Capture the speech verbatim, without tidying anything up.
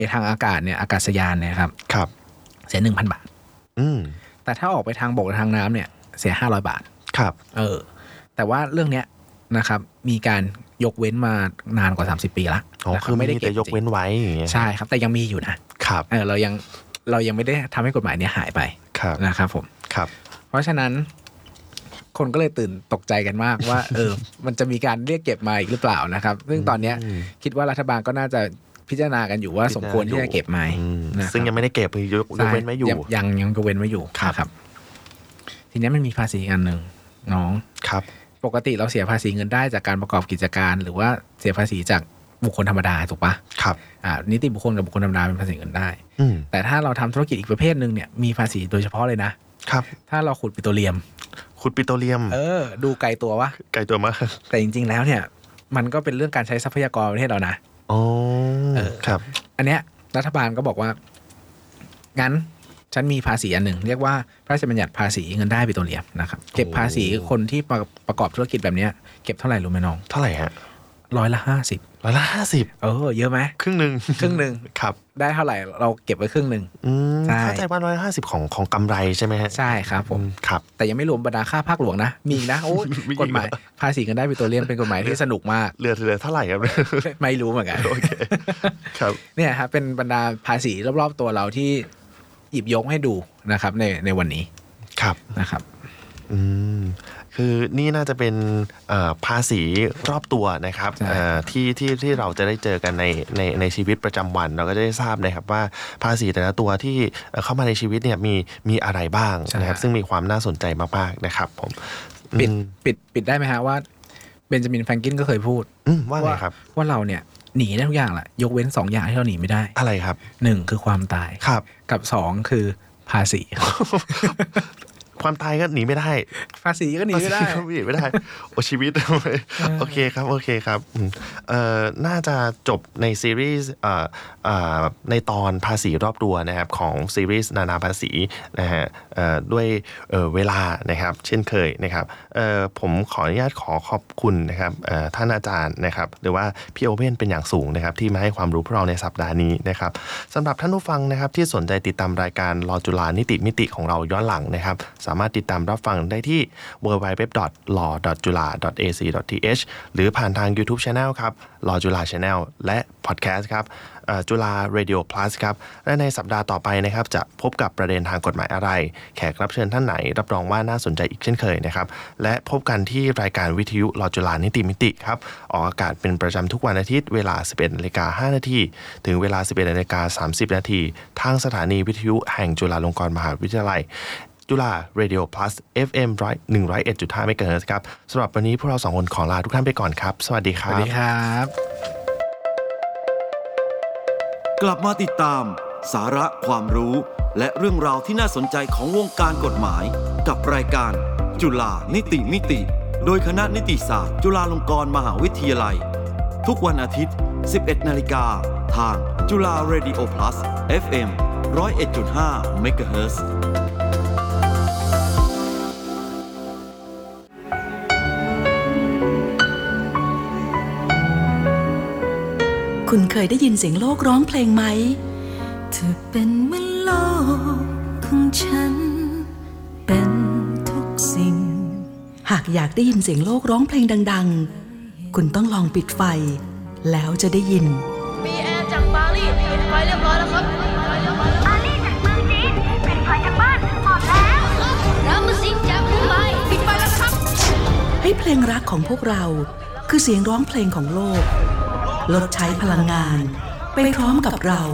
ทางอากาศเนี่ยอากาศยานเนี่ยครับครับเสีย หนึ่งพัน บาทอืมแต่ถ้าออกไปทางบกหรือทางน้ำเนี่ยเสียห้าร้อยบาทครับเออแต่ว่าเรื่องเนี้ยนะครับมีการยกเว้นมานานกว่าสามสิบปีละอ๋อคือไม่ได้แต่ยกเว้นไว้อย่างเงี้ยใช่ครับแต่ยังมีอยู่นะครับเออเรายังเรายังไม่ได้ทำให้กฎหมายเนี้ยหายไปนะครับผมครับเพราะฉะนั้นคนก็เลยตื่นตกใจกันมากว่าเออมันจะมีการเรียกเก็บมาอีกหรือเปล่านะครับซึ่งตอนเนี้ยคิดว่ารัฐบาลก็น่าจะพิจารณากันอยู่ว่าสมควรที่จะเก็บไหมซึ่งยังไม่ได้เก็บยกเว้นไว้อยู่ยังยังยกเว้นไว้อยู่ครับทีนี้มันมีภาษีอันหนึ่งน้องครับปกติเราเสียภาษีเงินได้จากการประกอบกิจการหรือว่าเสียภาษีจากบุคคลธรรมดาถูกปะครับอ่านิติบุคคลกับบุคคลธรรมดาเป็นภาษีเงินได้แต่ถ้าเราทำธุรกิจอีกประเภทนึงเนี่ยมีภาษีโดยเฉพาะเลยนะครับถ้าเราขุดปิโตรเลียมขุดปิโตรเลียมเออดูไกลตัววะไกลตัวมากแต่จริงๆแล้วเนี่ยมันก็เป็นเรื่องการใช้ทรัพยากรประเทศเรานะอ๋อเออครับอันเนี้ยรัฐบาลก็บอกว่างั้นฉันมีภาษีอันหนึ่งเรียกว่าพระราชบัญญัติภาษีเงินได้ปิโตรเลียมนะครับเก็บภาษีคนที่ประกอบธุรกิจแบบนี้เก็บเท่าไหร่รู้ไหมน้องเท่าไหร่ฮะร้อยละห้าสิบร้อยละห้าสิบเออเยอะไหมครึ่งหนึ่งครึ่งหนึ่งครับได้เท่าไหร่เราเก็บไว้ครึ่งหนึ่งเข้าใจว่าร้อยละห้าสิบของของกำไรใช่ไหมฮะใช่ครับผมครับแต่ยังไม่รวมบรรดาค่าภาคหลวงนะมีนะโอ้กฎหมายภาษีเงินได้ปิโตรเลียมเป็นกฎหมายที่สนุกมากเหลือเหลือเท่าไหร่ครับไม่รู้เหมือนกันโอเคครับเนี่ยครับเป็นบรรดาภาษีรอบๆตัวเราที่หยิบยกให้ดูนะครับในในวันนี้ครับนะครับอืมคือนี่น่าจะเป็นภาษีรอบตัวนะครับที่ที่ที่เราจะได้เจอกันในในในชีวิตประจำวันเราก็จะได้ทราบนะครับว่าภาษีแต่ละตัวที่เข้ามาในชีวิตเนี่ยมีมีอะไรบ้างนะครับซึ่งมีความน่าสนใจมากๆนะครับผมปิดปิดปิดได้ไหมฮะว่าเบนจามินแฟรงกินก็เคยพูดว่าไงครับว่าเราเนี่ยหนีได้ทุกอย่างแหละยกเว้นสองอย่างที่เราหนีไม่ได้อะไรครับหนึ่งคือความตายครับกับสองคือภาษีความตายก็หนีไม่ได้ภาษีก็หนีไม่ได้ก็หนีไม่ได้โอชีวิตโอเคครับโอเคครับเอ่อน่าจะจบในซีรีส์เอ่อเอ่อในตอนภาษีรอบตัวนะครับของซีรีส์นานาภาษีนะฮะเอ่อด้วยเอ่อเวลานะครับเช่นเคยนะครับเอ่อผมขออนุญาตขอขอบคุณนะครับเอ่อท่านอาจารย์นะครับหรือว่าพี่โอเว่นเป็นอย่างสูงนะครับที่มาให้ความรู้พวกเราในสัปดาห์นี้นะครับสำหรับท่านผู้ฟังนะครับที่สนใจติดตามรายการลอจุฬานิติมิติของเราย้อนหลังนะครับสามารถติดตามรับฟังได้ที่ ดับเบิลยู ดับเบิลยู ดับเบิลยู ดอท ลอ ดอท จุฬา ดอท เอ ซี ดอท ที เอช หรือผ่านทาง YouTube Channel ครับ Law Jula Channel และ Podcast ครับจุฬา Radio Plus ครับและในสัปดาห์ต่อไปนะครับจะพบกับประเด็นทางกฎหมายอะไรแขกรับเชิญท่านไหนรับรองว่าน่าสนใจอีกเช่นเคยนะครับและพบกันที่รายการวิทยุลอจุฬานิติมิติครับออกอากาศเป็นประจำทุกวันอาทิตย์เวลา สิบเอ็ดนาฬิกาห้านาทีถึงเวลา สิบเอ็ดนาฬิกาสามสิบนาทีทางสถานีวิทยุแห่งจุฬาลงกรณ์มหาวิทยาลัยจุฬา Radio Plus เอฟ เอ็ม หนึ่งร้อยเอ็ดจุดห้า เมกะเฮิรตซ์ครับสำหรับวันนี้พวกเราสองคนขอลาทุกท่านไปก่อนครับสวัสดีครับสวัสดีครับกลับมาติดตามสาระความรู้และเรื่องราวที่น่าสนใจของวงการกฎหมายกับรายการจุฬานิติมิติโดยคณะนิติศาสตร์จุฬาลงกรณ์มหาวิทยาลัยทุกวันอาทิตย์ สิบเอ็ดนาฬิกาทางจุฬา Radio Plus เอฟ เอ็ม หนึ่งร้อยเอ็ดจุดห้า เมกะเฮิรตซ์คุณเคยได้ยินเสียงโลกร้องเพลงไหมเธอเป็นเหมือนโลกของฉันเป็นทุกสิ่งหากอยากได้ยินเสียงโลกร้องเพลงดังๆคุณต้องลองปิดไฟแล้วจะได้ยินมีแอร์จากปารีสปิดไฟเรียบร้อยแล้วครับปารีสจากเมืองจีนปิดไฟจากบ้านหมดแล้วรัมซิงจากมุมไบปิดไฟแล้วครับให้เพลงรักของพวกเราคือเสียงร้องเพลงของโลกลดใช้พลังงานไปพร้อมกับเรา